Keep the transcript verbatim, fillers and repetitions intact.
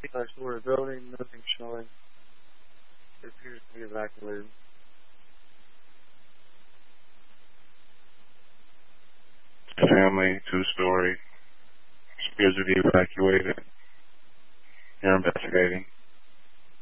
Five-story building, nothing showing. It appears to be evacuated. Family, two-story, appears to be evacuated. You're investigating.